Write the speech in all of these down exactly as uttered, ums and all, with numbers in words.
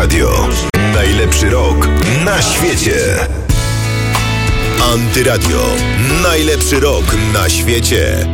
Antyradio. Najlepszy rok na świecie. Antyradio. Najlepszy rok na świecie.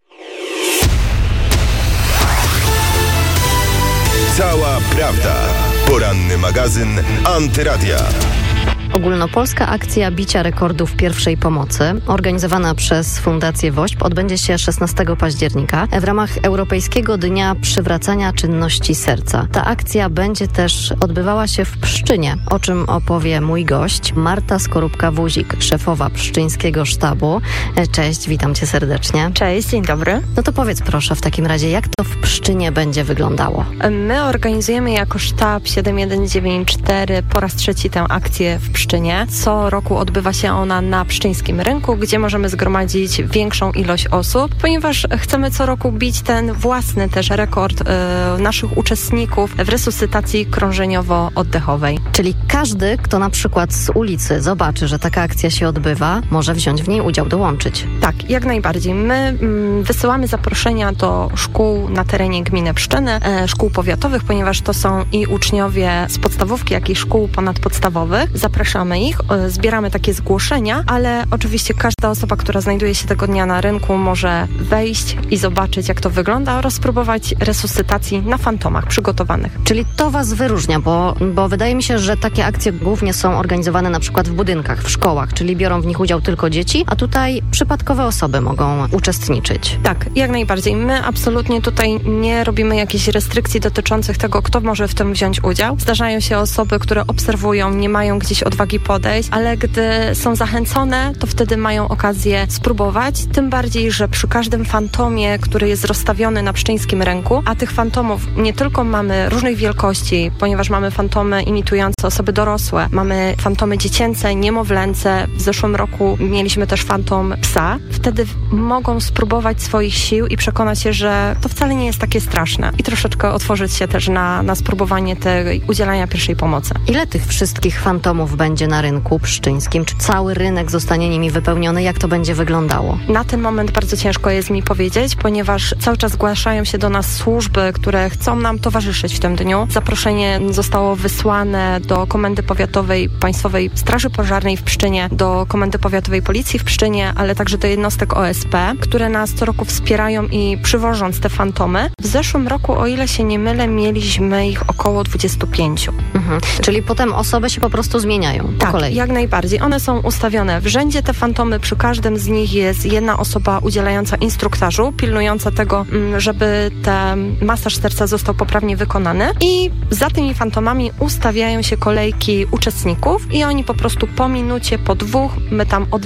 Cała prawda. Poranny magazyn Antyradia. Ogólnopolska akcja bicia rekordów pierwszej pomocy, organizowana przez Fundację WOŚP, odbędzie się szesnastego października w ramach Europejskiego Dnia Przywracania Czynności Serca. Ta akcja będzie też odbywała się w Pszczynie, o czym opowie mój gość, Marta Skorupka-Wuzik, szefowa pszczyńskiego sztabu. Cześć, witam cię serdecznie. Cześć, dzień dobry. No to powiedz proszę w takim razie, jak to w Pszczynie będzie wyglądało? My organizujemy jako sztab siedem jeden dziewięć cztery po raz trzeci tę akcję w Pszczynie. Co roku odbywa się ona na pszczyńskim rynku, gdzie możemy zgromadzić większą ilość osób, ponieważ chcemy co roku bić ten własny też rekord y, naszych uczestników w resuscytacji krążeniowo-oddechowej. Czyli każdy, kto na przykład z ulicy zobaczy, że taka akcja się odbywa, może wziąć w niej udział, dołączyć. Tak, jak najbardziej. My mm, wysyłamy zaproszenia do szkół na terenie gminy Pszczyny, e, szkół powiatowych, ponieważ to są i uczniowie z podstawówki, jak i szkół ponadpodstawowych. Zapraszamy ich, zbieramy takie zgłoszenia, ale oczywiście każda osoba, która znajduje się tego dnia na rynku, może wejść i zobaczyć, jak to wygląda oraz spróbować resuscytacji na fantomach przygotowanych. Czyli to was wyróżnia, bo, bo wydaje mi się, że takie akcje głównie są organizowane na przykład w budynkach, w szkołach, czyli biorą w nich udział tylko dzieci, a tutaj przypadkowe osoby mogą uczestniczyć. Tak, jak najbardziej. My absolutnie tutaj nie robimy jakichś restrykcji dotyczących tego, kto może w tym wziąć udział. Zdarzają się osoby, które obserwują, nie mają gdzieś odwagi podejść, ale gdy są zachęcone, to wtedy mają okazję spróbować, tym bardziej, że przy każdym fantomie, który jest rozstawiony na pszczyńskim rynku, a tych fantomów nie tylko mamy różnych wielkości, ponieważ mamy fantomy imitujące osoby dorosłe, mamy fantomy dziecięce, niemowlęce, w zeszłym roku mieliśmy też fantom psa, wtedy mogą spróbować swoich sił i przekonać się, że to wcale nie jest takie straszne i troszeczkę otworzyć się też na, na spróbowanie tej udzielania pierwszej pomocy. Ile tych wszystkich fantomów będzie na rynku pszczyńskim? Czy cały rynek zostanie nimi wypełniony? Jak to będzie wyglądało? Na ten moment bardzo ciężko jest mi powiedzieć, ponieważ cały czas zgłaszają się do nas służby, które chcą nam towarzyszyć w tym dniu. Zaproszenie zostało wysłane do Komendy Powiatowej Państwowej Straży Pożarnej w Pszczynie, do Komendy Powiatowej Policji w Pszczynie, ale także do jednostek O S P, które nas co roku wspierają i przywożąc te fantomy. W zeszłym roku, o ile się nie mylę, mieliśmy ich około dwadzieścia pięć. Mhm. Czyli potem osoby się po prostu zmieniają. Tak, kolei. jak najbardziej. One są ustawione w rzędzie, te fantomy, przy każdym z nich jest jedna osoba udzielająca instruktażu, pilnująca tego, żeby ten masaż serca został poprawnie wykonany i za tymi fantomami ustawiają się kolejki uczestników i oni po prostu po minucie, po dwóch, my tam od